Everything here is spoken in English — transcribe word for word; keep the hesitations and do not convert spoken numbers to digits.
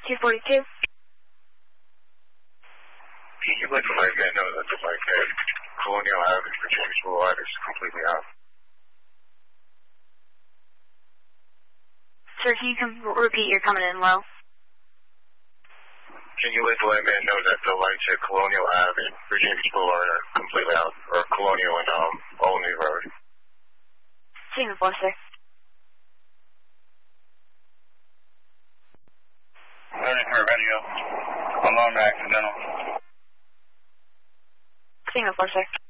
two forty-two. Can you let the light man know that the light at Colonial Avenue, Virginia Boulevard is completely out? Sir, can you come repeat? You're coming in low. Can you let the light man know that the lights at Colonial Avenue, Virginia Boulevard are completely out, or Colonial and um, Olney Road? Signal four, sir. Learning her radio. Alarm accidental. Signal four, sir.